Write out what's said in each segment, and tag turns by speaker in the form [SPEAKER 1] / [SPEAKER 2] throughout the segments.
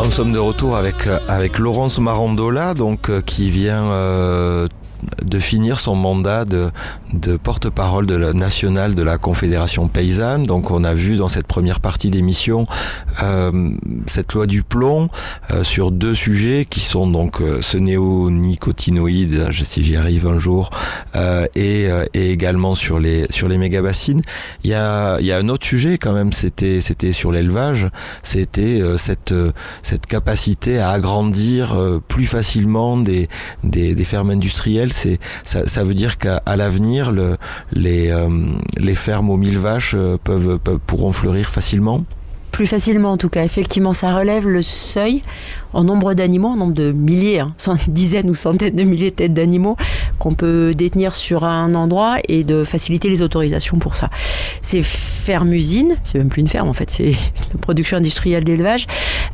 [SPEAKER 1] sommes de retour avec Laurence Marandola, qui vient de finir son mandat de porte-parole nationale de la Confédération paysanne. Donc on a vu dans cette première partie d'émission cette loi du plomb sur deux sujets qui sont donc ce néonicotinoïde, si j'y arrive un jour, et également sur les mégabassines. Il y a un autre sujet quand même, c'était sur l'élevage, c'était cette capacité à agrandir plus facilement des fermes industrielles. Ça veut dire qu'à l'avenir, les fermes aux 1000 vaches pourront fleurir facilement?
[SPEAKER 2] Plus facilement en tout cas. Effectivement, ça relève le seuil en nombre d'animaux, en nombre de milliers, dizaines ou centaines de milliers de têtes d'animaux qu'on peut détenir sur un endroit et de faciliter les autorisations pour ça. Ces fermes-usines, c'est même plus une ferme en fait, c'est une production industrielle d'élevage.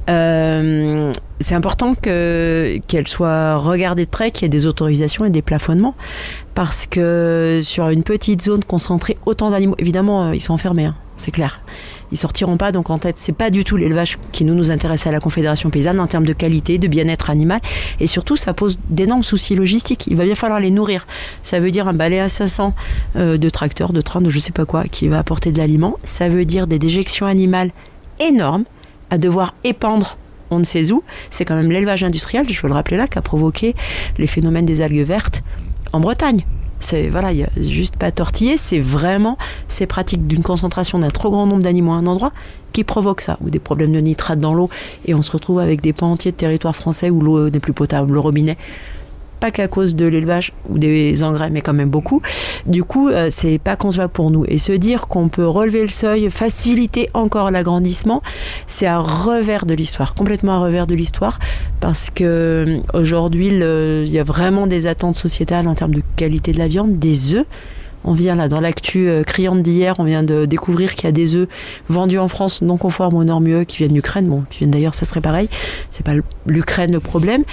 [SPEAKER 2] C'est important qu'elle soit regardée de près, qu'il y ait des autorisations et des plafonnements, parce que sur une petite zone concentrée autant d'animaux, évidemment ils sont enfermés, c'est clair. Ils sortiront pas, donc en tête, c'est pas du tout l'élevage qui nous intéresse à la Confédération paysanne en termes de qualité, de bien-être animal, et surtout ça pose d'énormes soucis logistiques. Il va bien falloir les nourrir. Ça veut dire un balai à 500 de tracteurs, de trains, de je sais pas quoi, qui va apporter de l'aliment. Ça veut dire des déjections animales énormes à devoir épandre on ne sait où. C'est quand même l'élevage industriel, je veux le rappeler là, qui a provoqué les phénomènes des algues vertes en Bretagne. Il n'y a juste pas à tortiller, c'est vraiment ces pratiques d'une concentration d'un trop grand nombre d'animaux à un endroit qui provoquent ça, ou des problèmes de nitrate dans l'eau, et on se retrouve avec des pans entiers de territoires français où l'eau n'est plus potable, le robinet. Pas qu'à cause de l'élevage ou des engrais, mais quand même beaucoup. Du coup, c'est pas concevable pour nous. Et se dire qu'on peut relever le seuil, faciliter encore l'agrandissement, c'est à revers de l'histoire, complètement à revers de l'histoire, parce que aujourd'hui, il y a vraiment des attentes sociétales en termes de qualité de la viande, des œufs. On vient là, dans l'actu criante d'hier, on vient de découvrir qu'il y a des œufs vendus en France non conformes aux normes UE qui viennent d'Ukraine. Bon, qui viennent d'ailleurs, ça serait pareil. C'est pas l'Ukraine le problème.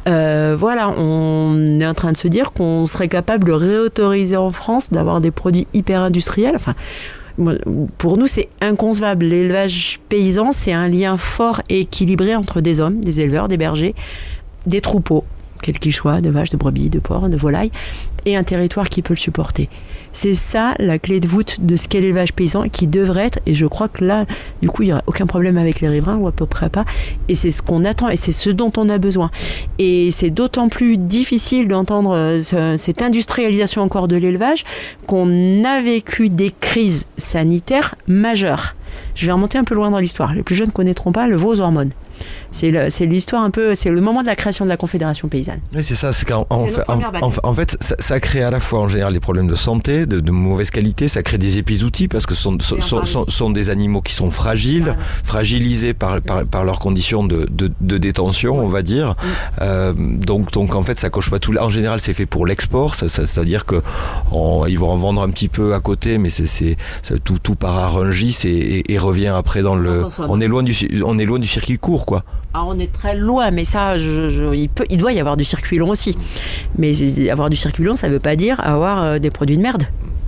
[SPEAKER 2] On est en train de se dire qu'on serait capable de réautoriser en France, d'avoir des produits hyper industriels. Enfin, pour nous, c'est inconcevable. L'élevage paysan, c'est un lien fort et équilibré entre des hommes, des éleveurs, des bergers, des troupeaux, quels qu'ils soient, de vaches, de brebis, de porcs, de volailles, et un territoire qui peut le supporter. C'est ça la clé de voûte de ce qu'est l'élevage paysan, qui devrait être, et je crois que là, du coup, il n'y aura aucun problème avec les riverains, ou à peu près pas, et c'est ce qu'on attend, et c'est ce dont on a besoin. Et c'est d'autant plus difficile d'entendre cette industrialisation encore de l'élevage, qu'on a vécu des crises sanitaires majeures. Je vais remonter un peu loin dans l'histoire. Les plus jeunes ne connaîtront pas le veau aux hormones. C'est l'histoire un peu, c'est le moment de la création de la Confédération paysanne.
[SPEAKER 1] Oui, c'est ça. En fait, ça crée à la fois en général des problèmes de santé, de mauvaise qualité. Ça crée des épizooties parce que ce sont des animaux qui sont fragiles, voilà, fragilisés par leurs conditions de détention, on va dire. Donc en fait, ça coche pas tout. En général, c'est fait pour l'export. C'est-à-dire que ils vont en vendre un petit peu à côté, mais tout part à Rungis et revient après dans le. On est loin du circuit court, quoi.
[SPEAKER 2] Ah, on est très loin, mais ça, il doit y avoir du circuit long aussi. Mais avoir du circuit long, ça ne veut pas dire avoir des produits de merde.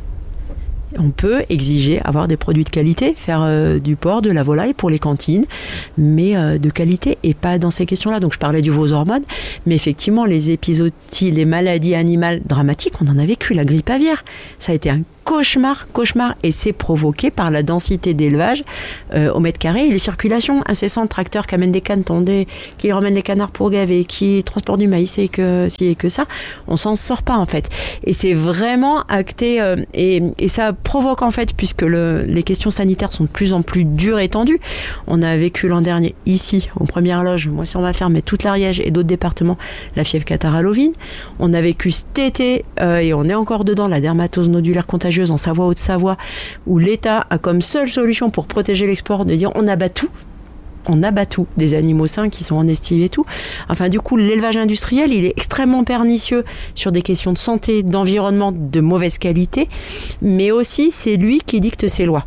[SPEAKER 2] On peut exiger avoir des produits de qualité, faire du porc, de la volaille pour les cantines, mais de qualité et pas dans ces questions-là. Donc je parlais du veau aux hormones, mais effectivement les épizooties, les maladies animales dramatiques, on en a vécu, la grippe aviaire. Ça a été un cauchemar, et c'est provoqué par la densité d'élevage au mètre carré et les circulations incessantes, tracteurs qui amènent des cannes tondées, qui ramènent des canards pour gaver, qui transportent du maïs et que ça, on s'en sort pas en fait. Et c'est vraiment acté et ça provoque en fait, puisque les questions sanitaires sont de plus en plus dures et tendues. On a vécu l'an dernier ici, en première loge, moi sur ma ferme, mais toute l'Ariège et d'autres départements, la fièvre catarrhale ovine. On a vécu cet été et on est encore dedans, la dermatose nodulaire contagieuse en Savoie, Haute-Savoie, où l'État a comme seule solution pour protéger l'export de dire on abat tout, des animaux sains qui sont en estive et tout. Enfin, du coup, l'élevage industriel, il est extrêmement pernicieux sur des questions de santé, d'environnement, de mauvaise qualité, mais aussi c'est lui qui dicte ses lois.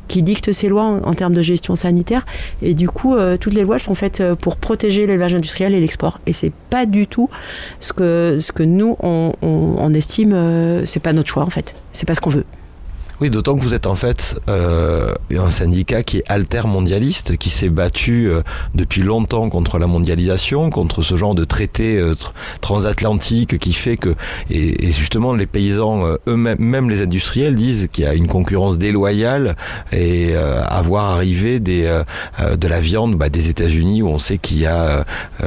[SPEAKER 2] En termes de gestion sanitaire, et du coup toutes les lois sont faites pour protéger l'élevage industriel et l'export, et c'est pas du tout ce que nous on estime, c'est pas notre choix en fait, c'est pas ce qu'on veut.
[SPEAKER 1] Oui, d'autant que vous êtes en fait un syndicat qui est altermondialiste, qui s'est battu depuis longtemps contre la mondialisation, contre ce genre de traité transatlantique qui fait que, et justement les paysans eux-mêmes, même les industriels disent qu'il y a une concurrence déloyale et à voir arriver de la viande des États-Unis où on sait qu'il y a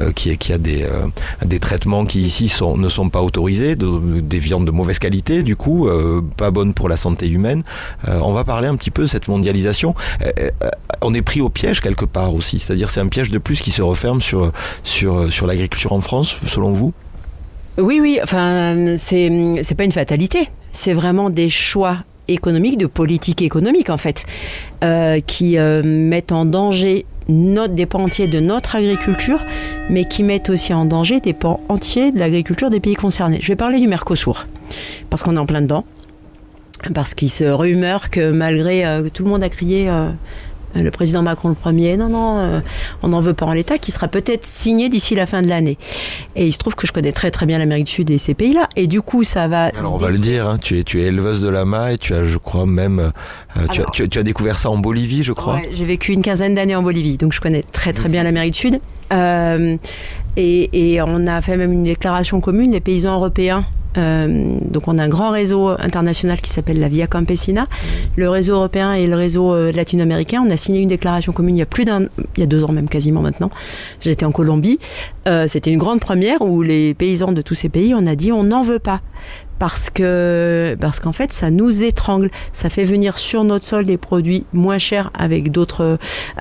[SPEAKER 1] des traitements qui ici ne sont pas autorisés, des viandes de mauvaise qualité, du coup pas bonnes pour la santé humaine. On va parler un petit peu de cette mondialisation. On est pris au piège quelque part aussi, c'est-à-dire c'est un piège de plus qui se referme sur l'agriculture en France, selon vous ?
[SPEAKER 2] Oui, enfin c'est pas une fatalité, c'est vraiment des choix économiques, de politique économique en fait, qui mettent en danger des pans entiers de notre agriculture, mais qui mettent aussi en danger des pans entiers de l'agriculture des pays concernés. Je vais parler du Mercosur, parce qu'on est en plein dedans, parce qu'il se rumeur que malgré que tout le monde a crié... le président Macron le premier, on n'en veut pas en l'état, qui sera peut-être signé d'ici la fin de l'année. Et il se trouve que je connais très très bien l'Amérique du Sud et ces pays-là, et du coup ça va...
[SPEAKER 1] Alors on va le dire, tu es éleveuse de lama et tu as, je crois même, tu as découvert ça en Bolivie, je crois. Ouais,
[SPEAKER 2] j'ai vécu une quinzaine d'années en Bolivie, donc je connais très très bien l'Amérique du Sud. Et on a fait même une déclaration commune, les paysans européens. Donc on a un grand réseau international qui s'appelle la Via Campesina, le réseau européen et le réseau latino-américain. On a signé une déclaration commune il y a 2 ans même quasiment maintenant. J'étais en Colombie. C'était une grande première où les paysans de tous ces pays, on a dit on n'en veut pas. Parce qu'en fait ça nous étrangle, ça fait venir sur notre sol des produits moins chers avec d'autres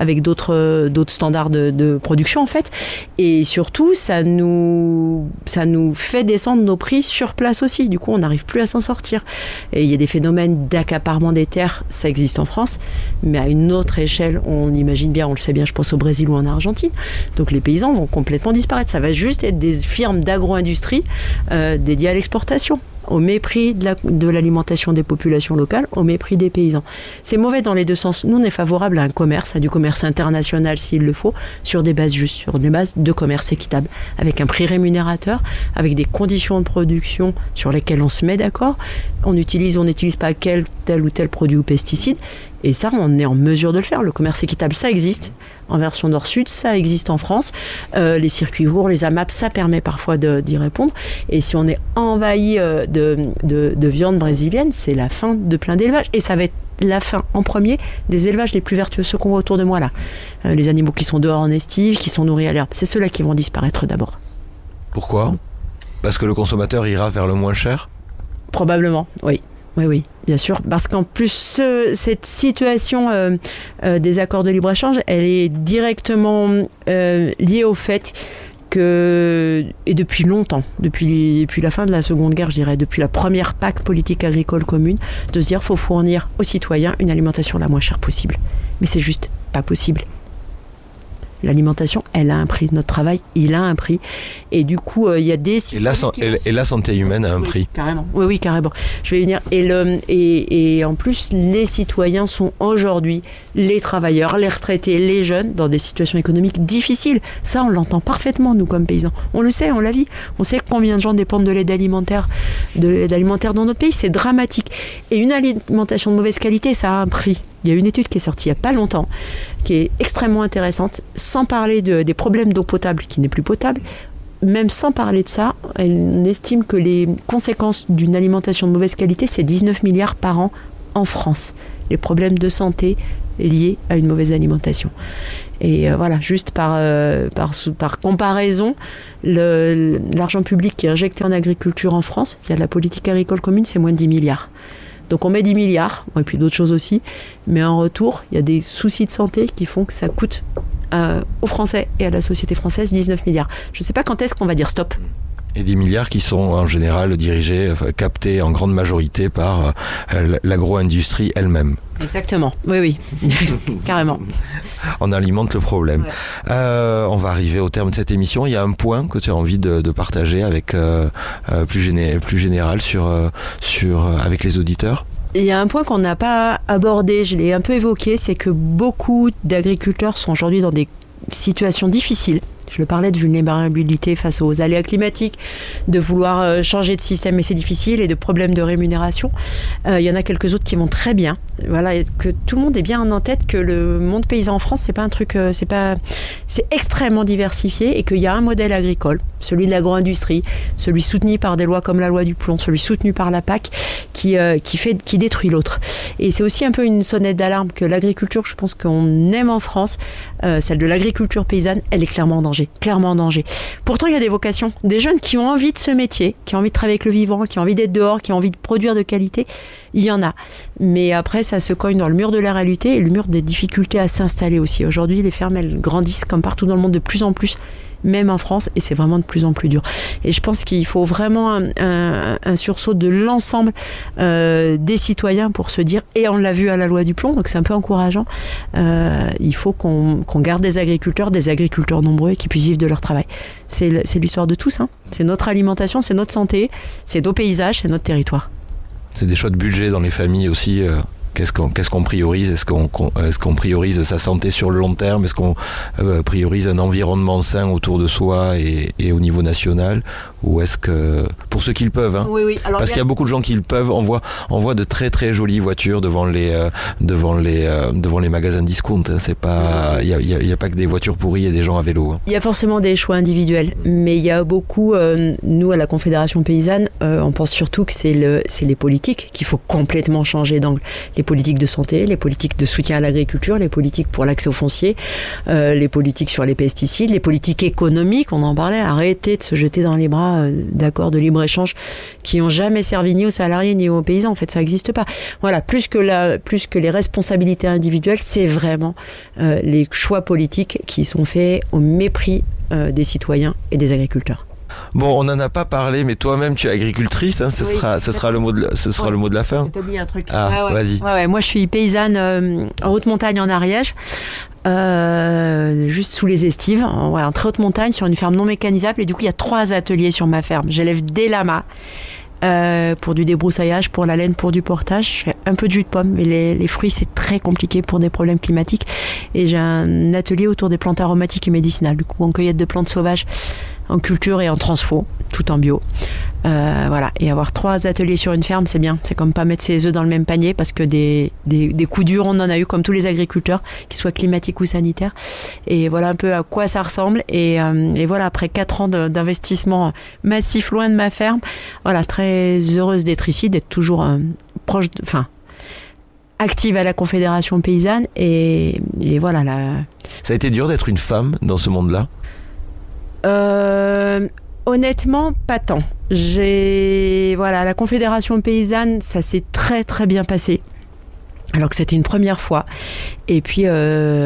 [SPEAKER 2] standards de production en fait, et surtout ça nous fait descendre nos prix sur place aussi, du coup on n'arrive plus à s'en sortir. Et il y a des phénomènes d'accaparement des terres, ça existe en France, mais à une autre échelle, on imagine bien, on le sait bien, je pense au Brésil ou en Argentine, donc les paysans vont complètement disparaître, ça va juste être des firmes d'agro-industrie dédiées à l'exportation, au mépris de l'alimentation des populations locales, au mépris des paysans. C'est mauvais dans les deux sens. Nous, on est favorable à un commerce, à du commerce international s'il le faut, sur des bases justes, sur des bases de commerce équitable, avec un prix rémunérateur, avec des conditions de production sur lesquelles on se met d'accord. On n'utilise pas tel ou tel produit ou pesticide. Et ça, on est en mesure de le faire. Le commerce équitable, ça existe. En version nord-sud, ça existe en France. Les circuits courts, les AMAP, ça permet parfois d'y répondre. Et si on est envahi de viande brésilienne, c'est la fin de plein d'élevages. Et ça va être la fin en premier des élevages les plus vertueux, ceux qu'on voit autour de moi là. Les animaux qui sont dehors en estive, qui sont nourris à l'herbe. C'est ceux-là qui vont disparaître d'abord.
[SPEAKER 1] Pourquoi ? Parce que le consommateur ira vers le moins cher ?
[SPEAKER 2] Probablement, oui. Oui, bien sûr. Parce qu'en plus, cette situation des accords de libre-échange, elle est directement liée au fait que, et depuis longtemps, depuis la fin de la Seconde Guerre, je dirais, depuis la première PAC, politique agricole commune, de se dire qu'il faut fournir aux citoyens une alimentation la moins chère possible. Mais c'est juste pas possible. L'alimentation, elle a un prix. Notre travail, il a un prix. Et du coup, il y a des...
[SPEAKER 1] Et la santé humaine a un prix.
[SPEAKER 2] Carrément. Oui, carrément. Je vais y venir. Et en plus, les citoyens sont aujourd'hui les travailleurs, les retraités, les jeunes, dans des situations économiques difficiles. Ça, on l'entend parfaitement, nous, comme paysans. On le sait, on l'a vu. On sait combien de gens dépendent de l'aide alimentaire dans notre pays. C'est dramatique. Et une alimentation de mauvaise qualité, ça a un prix. Il y a une étude qui est sortie il n'y a pas longtemps, qui est extrêmement intéressante, sans parler des problèmes d'eau potable qui n'est plus potable. Même sans parler de ça, on estime que les conséquences d'une alimentation de mauvaise qualité, c'est 19 milliards par an en France. Les problèmes de santé liés à une mauvaise alimentation. Et voilà, juste par comparaison, l'argent public qui est injecté en agriculture en France, via la politique agricole commune, c'est moins de 10 milliards. Donc on met 10 milliards, et puis d'autres choses aussi, mais en retour, il y a des soucis de santé qui font que ça coûte aux Français et à la société française 19 milliards. Je ne sais pas quand est-ce qu'on va dire stop.
[SPEAKER 1] Et 10 milliards qui sont en général dirigés, captés en grande majorité par l'agro-industrie elle-même.
[SPEAKER 2] Exactement, oui, carrément.
[SPEAKER 1] On alimente le problème. Ouais. On va arriver au terme de cette émission. Il y a un point que tu as envie de partager avec plus général avec les auditeurs ?
[SPEAKER 2] Il y a un point qu'on n'a pas abordé, je l'ai un peu évoqué, c'est que beaucoup d'agriculteurs sont aujourd'hui dans des situations difficiles Je le parlais de vulnérabilité face aux aléas climatiques, de vouloir changer de système, mais c'est difficile, et de problèmes de rémunération. Il y en a quelques autres qui vont très bien. Voilà, et que tout le monde ait bien en tête que le monde paysan en France, c'est pas un truc, c'est extrêmement diversifié, et qu'il y a un modèle agricole, celui de l'agro-industrie, celui soutenu par des lois comme la loi du plomb, celui soutenu par la PAC, qui détruit l'autre. Et c'est aussi un peu une sonnette d'alarme que l'agriculture, je pense qu'on aime en France, celle de l'agriculture paysanne, elle est clairement en danger. Pourtant, il y a des vocations, des jeunes qui ont envie de ce métier, qui ont envie de travailler avec le vivant, qui ont envie d'être dehors, qui ont envie de produire de qualité. Il y en a. Mais après, ça se cogne dans le mur de la réalité et le mur des difficultés à s'installer aussi. Aujourd'hui, les fermes, elles grandissent comme partout dans le monde de plus en plus, même en France, et c'est vraiment de plus en plus dur. Et je pense qu'il faut vraiment un sursaut de l'ensemble des citoyens pour se dire, et on l'a vu à la loi du plomb, donc c'est un peu encourageant, il faut qu'on garde des agriculteurs nombreux, et qui puissent vivre de leur travail. C'est l'histoire de tous, hein. C'est notre alimentation, c'est notre santé, c'est nos paysages, c'est notre territoire.
[SPEAKER 1] C'est des choix de budget dans les familles aussi. Qu'est-ce qu'on priorise ? Est-ce qu'on priorise sa santé sur le long terme ? Est-ce qu'on priorise un environnement sain autour de soi et au niveau national ? Ou est-ce que, pour ceux qui le peuvent, hein,
[SPEAKER 2] oui. Alors,
[SPEAKER 1] parce qu'il y a beaucoup de gens qui le peuvent, on voit de très très jolies voitures devant les magasins discount. Hein. C'est pas, il y a pas que des voitures pourries et des gens à vélo. Hein.
[SPEAKER 2] Il y a forcément des choix individuels, mais il y a beaucoup, nous à la Confédération paysanne, on pense surtout que c'est les politiques qu'il faut complètement changer d'angle. Les politiques de santé, les politiques de soutien à l'agriculture, les politiques pour l'accès au foncier, les politiques sur les pesticides, les politiques économiques, on en parlait, arrêter de se jeter dans les bras d'accords de libre-échange qui n'ont jamais servi ni aux salariés ni aux paysans. En fait, ça n'existe pas. Voilà, plus que les responsabilités individuelles, c'est vraiment les choix politiques qui sont faits au mépris des citoyens et des agriculteurs.
[SPEAKER 1] Bon, on n'en a pas parlé, mais toi-même tu es agricultrice, hein, ce sera le mot de la fin.
[SPEAKER 2] J'ai oublié un truc.
[SPEAKER 1] Ah, vas-y.
[SPEAKER 2] Ouais, moi je suis paysanne en haute montagne en Ariège, juste sous les estives, en très haute montagne, sur une ferme non mécanisable, et du coup il y a 3 ateliers sur ma ferme. J'élève des lamas pour du débroussaillage, pour la laine, pour du portage. Je fais un peu de jus de pomme, mais les fruits c'est très compliqué pour des problèmes climatiques, et j'ai un atelier autour des plantes aromatiques et médicinales, du coup en cueillette de plantes sauvages, en culture et en transfo, tout en bio. Voilà. Et avoir 3 ateliers sur une ferme, c'est bien. C'est comme pas mettre ses œufs dans le même panier, parce que des coups durs, on en a eu comme tous les agriculteurs, qu'ils soient climatiques ou sanitaires. Et voilà un peu à quoi ça ressemble. Et voilà, après 4 ans d'investissement massif loin de ma ferme, voilà, très heureuse d'être ici, d'être toujours active à la Confédération paysanne. Et voilà.
[SPEAKER 1] Ça a été dur d'être une femme dans ce monde-là ?
[SPEAKER 2] Honnêtement, pas tant. La Confédération paysanne, ça s'est très très bien passé. Alors que c'était une première fois. Et puis on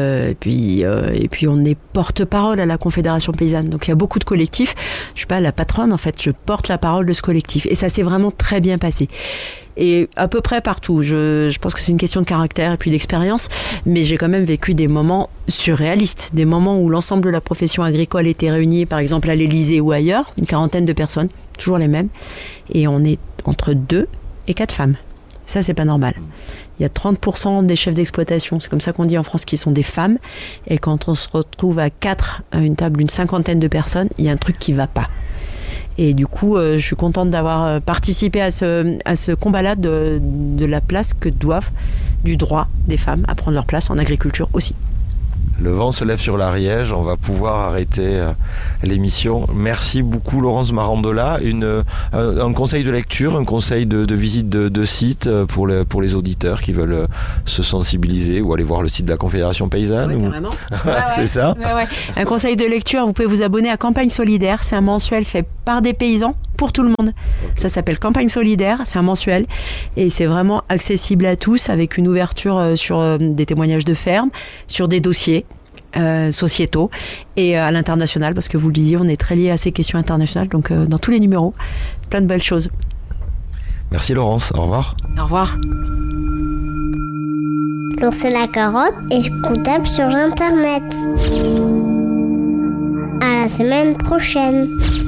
[SPEAKER 2] est porte-parole à la Confédération paysanne. Donc il y a beaucoup de collectifs. Je suis pas la patronne, en fait. Je porte la parole de ce collectif. Et ça s'est vraiment très bien passé. Et à peu près partout. Je pense que c'est une question de caractère et puis d'expérience. Mais j'ai quand même vécu des moments surréalistes. Des moments où l'ensemble de la profession agricole était réunie, par exemple à l'Élysée ou ailleurs. Une 40aine de personnes. Toujours les mêmes. Et on est entre 2 et 4 femmes. Ça, c'est pas normal. Il y a 30% des chefs d'exploitation, c'est comme ça qu'on dit en France, qui sont des femmes. Et quand on se retrouve à 4 à une table d'une 50aine de personnes, il y a un truc qui va pas. Et du coup, je suis contente d'avoir participé à ce combat-là de la place que doivent, du droit des femmes à prendre leur place en agriculture aussi.
[SPEAKER 1] Le vent se lève sur l'Ariège, on va pouvoir arrêter l'émission. Merci beaucoup Laurence Marandola. Un conseil de lecture, un conseil de visite de site pour les auditeurs qui veulent se sensibiliser ou aller voir le site de la Confédération paysanne.
[SPEAKER 2] Oui, carrément.
[SPEAKER 1] C'est ça.
[SPEAKER 2] Ouais. Un conseil de lecture, vous pouvez vous abonner à Campagne Solidaire. C'est un mensuel fait par des paysans pour tout le monde. Okay. Ça s'appelle Campagne Solidaire, c'est un mensuel et c'est vraiment accessible à tous, avec une ouverture sur des témoignages de ferme, sur des dossiers sociétaux et à l'international, parce que vous le disiez, on est très lié à ces questions internationales, donc dans tous les numéros, plein de belles choses.
[SPEAKER 1] Merci Laurence, au revoir.
[SPEAKER 2] Au revoir.
[SPEAKER 3] L'ours et la carotte est écoutable sur Internet. À la semaine prochaine.